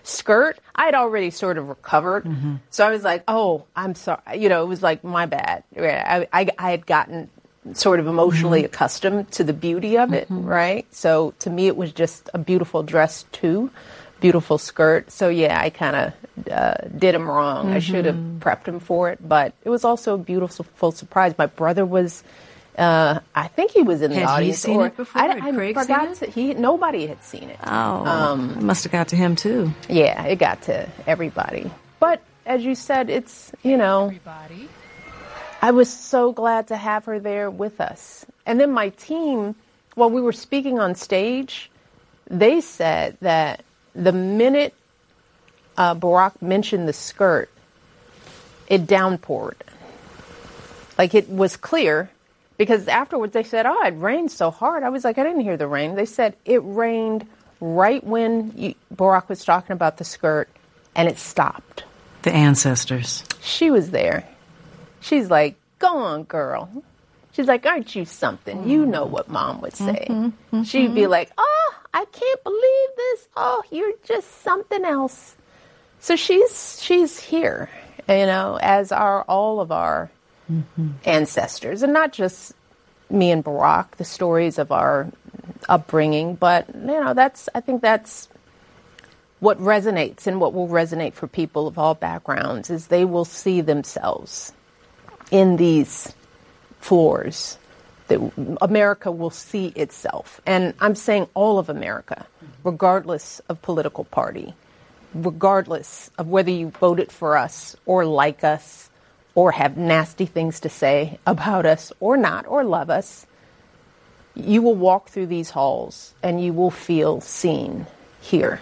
skirt, I had already sort of recovered. So I was like, oh, I'm sorry. You know, it was like, my bad. I had gotten sort of emotionally accustomed to the beauty of it, right? So to me, it was just a beautiful dress too, beautiful skirt. So yeah, I kind of did him wrong. I should have prepped him for it, but it was also a beautiful surprise. My brother was, I think he was in the audience. Had he seen it before? I forgot nobody had seen it. Oh, it must have got to him too. Yeah, it got to everybody. But as you said, it's, you know, I was so glad to have her there with us. And then my team, while we were speaking on stage, they said that the minute Barack mentioned the skirt, it downpoured. Like, it was clear, because afterwards they said, oh, it rained so hard. I was like, I didn't hear the rain. They said it rained right when Barack was talking about the skirt, and it stopped. The ancestors. She was there. She's like, go on, girl. She's like, aren't you something? You know what Mom would say. She'd be like, oh, I can't believe this. Oh, you're just something else. So she's here, you know, as are all of our ancestors. And not just me and Barack, the stories of our upbringing, but, you know, I think that's what resonates, and what will resonate for people of all backgrounds, is they will see themselves in these floors. That America will see itself. And I'm saying all of America, regardless of political party, regardless of whether you voted for us or like us or have nasty things to say about us or not, or love us, you will walk through these halls and you will feel seen here.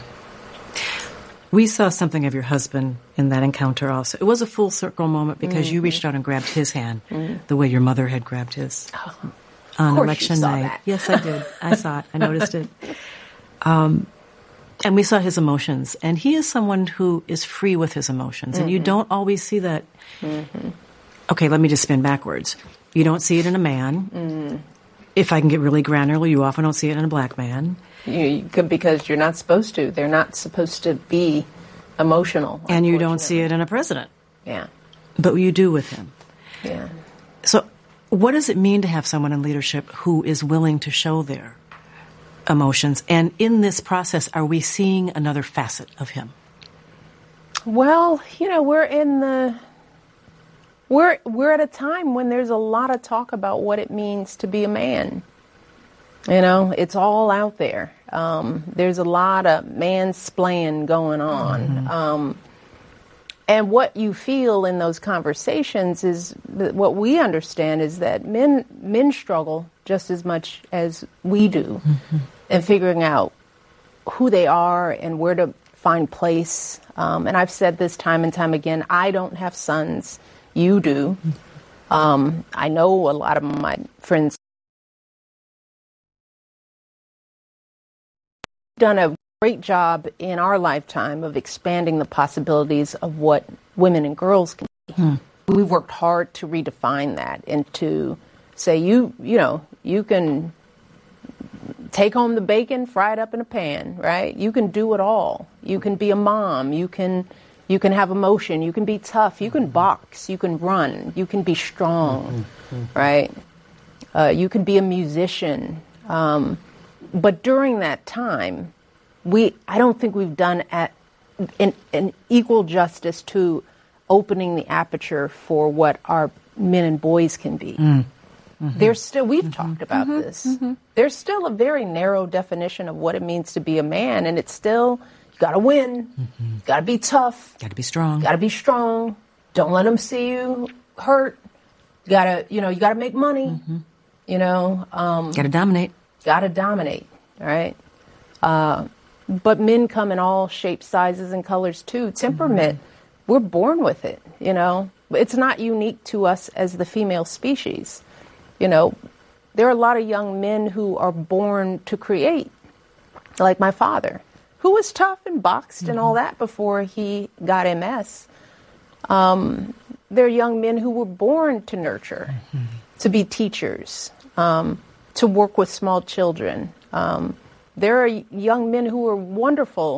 We saw something of your husband in that encounter also. It was a full circle moment because you reached out and grabbed his hand the way your mother had grabbed his on election night. That. Yes, I did. I saw it. I noticed it. And we saw his emotions. And he is someone who is free with his emotions. And you don't always see that. Okay, let me just spin backwards. You don't see it in a man. If I can get really granular, you often don't see it in a black man. Because you're not supposed to. They're not supposed to be emotional. And you don't see it in a president. Yeah. But you do with him. Yeah. So what does it mean to have someone in leadership who is willing to show their emotions? And in this process, are we seeing another facet of him? Well, you know, we're at a time when there's a lot of talk about what it means to be a man. You know, it's all out there. There's a lot of mansplaining going on. And what you feel in those conversations is what we understand is that men struggle just as much as we do in figuring out who they are and where to find place. And I've said this time and time again, I don't have sons. You do. I know a lot of my friends done a great job in our lifetime of expanding the possibilities of what women and girls can be. We've worked hard to redefine that and to say, you can take home the bacon, fry it up in a pan, right? You can do it all. You can be a mom. You can have emotion. You can be tough. You can box. You can run. You can be strong, right? You can be a musician. But during that time, I don't think we've done an equal justice to opening the aperture for what our men and boys can be. There's still, we've talked about this. There's still a very narrow definition of what it means to be a man, and it's still, you gotta win, you gotta be tough, Got to be strong. gotta be strong. Don't let them see you hurt. You gotta make money. Got to dominate. Gotta dominate, right? But men come in all shapes, sizes, and colors too. Temperament, we're born with it, It's not unique to us as the female species. There are a lot of young men who are born to create, like my father, who was tough and boxed and all that before he got MS. There are young men who were born to nurture, to be teachers, to work with small children. There are young men who are wonderful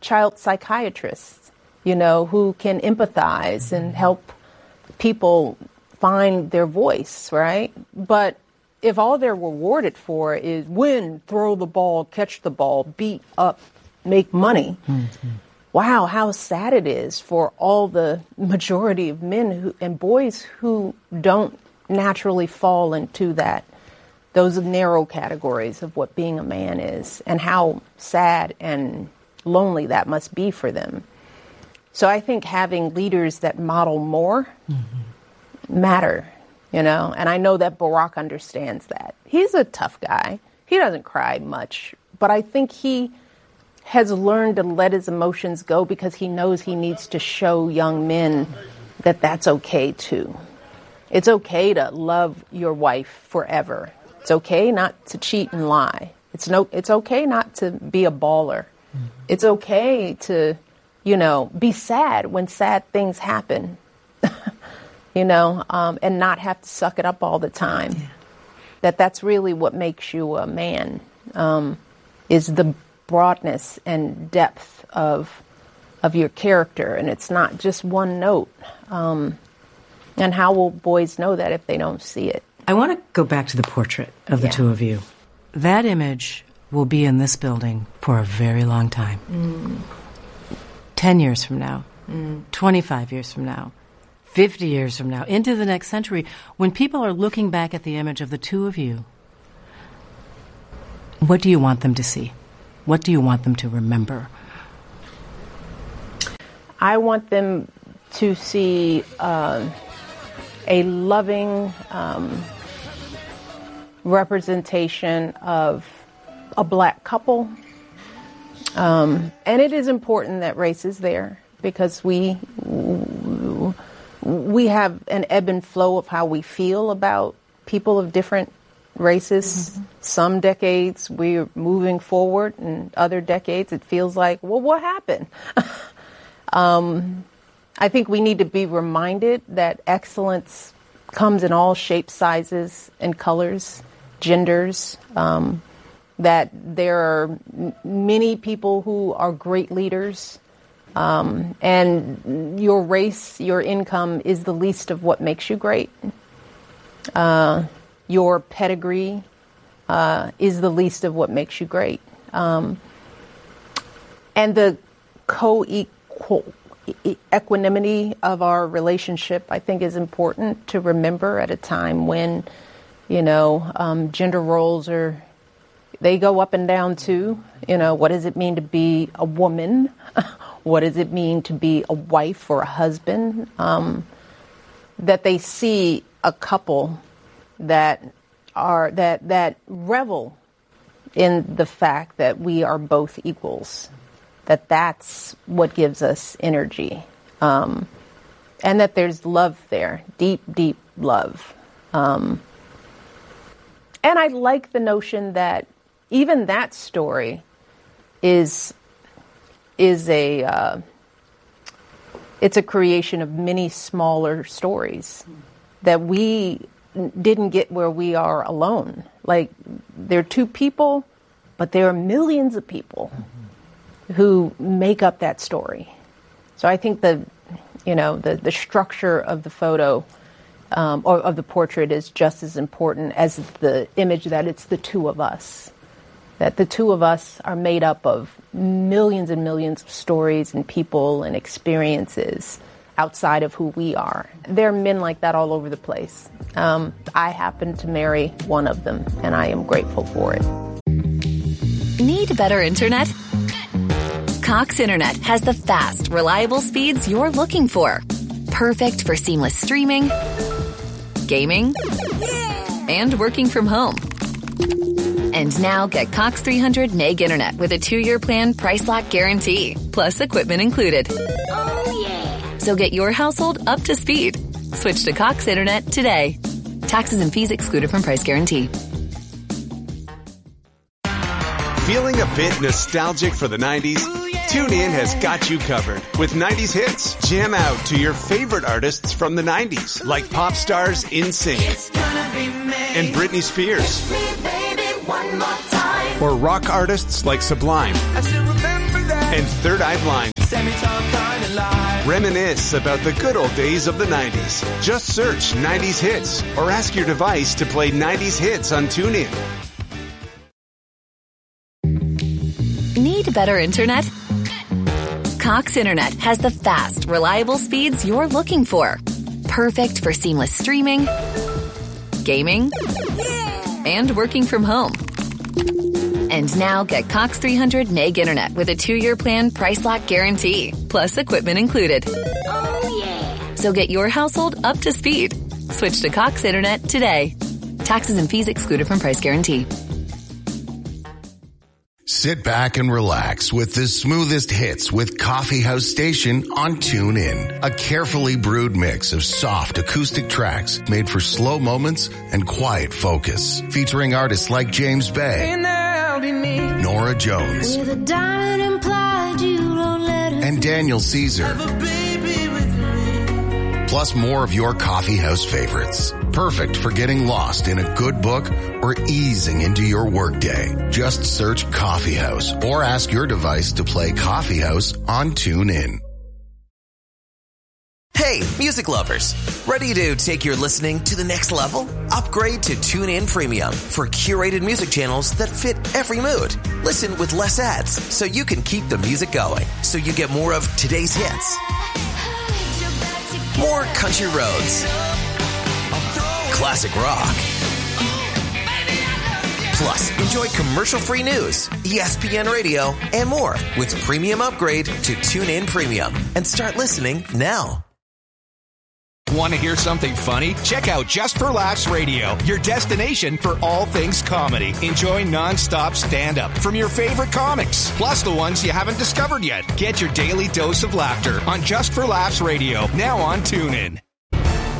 child psychiatrists, who can empathize and help people find their voice, right? But if all they're rewarded for is win, throw the ball, catch the ball, beat up, make money, wow, how sad it is for all the majority of men and boys who don't naturally fall into those narrow categories of what being a man is, and how sad and lonely that must be for them. So I think having leaders that model more matter, and I know that Barack understands that. He's a tough guy. He doesn't cry much, but I think he has learned to let his emotions go because he knows he needs to show young men that that's okay too. It's okay to love your wife forever. It's okay not to cheat and lie. It's okay not to be a baller. It's okay to, be sad when sad things happen, and not have to suck it up all the time. Yeah. That's really what makes you a man, is the broadness and depth of your character, and it's not just one note. And how will boys know that if they don't see it? I want to go back to the portrait of the two of you. That image will be in this building for a very long time. 10 years from now, 25 years from now, 50 years from now, into the next century, when people are looking back at the image of the two of you, what do you want them to see? What do you want them to remember? I want them to see a loving representation of a black couple. And it is important that race is there because we have an ebb and flow of how we feel about people of different races. Some decades we're moving forward, and other decades it feels like, well, what happened? I think we need to be reminded that excellence comes in all shapes, sizes, and colors, genders, that there are many people who are great leaders, and your race, your income is the least of what makes you great. Your pedigree is the least of what makes you great. And the equanimity of our relationship, I think, is important to remember at a time when, gender roles they go up and down too. What does it mean to be a woman? What does it mean to be a wife or a husband? That they see a couple that revel in the fact that we are both equals. That's what gives us energy, and that there's love there, deep, deep love. And I like the notion that even that story is it's a creation of many smaller stories that we didn't get where we are alone. Like, there are two people, but there are millions of people who make up that story. So I think the structure of the photo or of the portrait is just as important as the image that it's the two of us. That the two of us are made up of millions and millions of stories and people and experiences outside of who we are. There are men like that all over the place. I happen to marry one of them, and I am grateful for it. Need better internet? Cox Internet has the fast, reliable speeds you're looking for. Perfect for seamless streaming, gaming, and working from home. And now get Cox 300 meg internet with a 2-year plan price lock guarantee, plus equipment included. Oh, yeah. So get your household up to speed. Switch to Cox Internet today. Taxes and fees excluded from price guarantee. Feeling a bit nostalgic for the 90s? TuneIn has got you covered with 90s hits. Jam out to your favorite artists from the 90s, like pop stars NSYNC and Britney Spears. Or rock artists like Sublime. and Third Eye Blind. Reminisce about the good old days of the 90s. Just search 90s Hits or ask your device to play 90s Hits on TuneIn. Need better internet? Cox Internet has the fast, reliable speeds you're looking for. Perfect for seamless streaming, gaming, and working from home. And now get Cox 300 meg internet with a 2-year plan price lock guarantee, plus equipment included. Oh, yeah. So get your household up to speed. Switch to Cox Internet today. Taxes and fees excluded from price guarantee. Sit back and relax with the smoothest hits with Coffee House Station on TuneIn. A carefully brewed mix of soft acoustic tracks made for slow moments and quiet focus. Featuring artists like James Bay, Nora Jones, and Daniel Caesar. Plus more of your coffee house favorites. Perfect for getting lost in a good book or easing into your workday. Just search Coffee House or ask your device to play Coffee House on TuneIn. Hey, music lovers. Ready to take your listening to the next level? Upgrade to TuneIn Premium for curated music channels that fit every mood. Listen with less ads so you can keep the music going. So you get more of today's hits, more country roads, classic rock. Plus, enjoy commercial-free news, ESPN Radio, and more with Premium Upgrade to TuneIn Premium. And start listening now. Want to hear something funny? Check out Just for Laughs Radio, your destination for all things comedy. Enjoy non-stop stand-up from your favorite comics, plus the ones you haven't discovered yet. Get your daily dose of laughter on Just for Laughs Radio, now on TuneIn.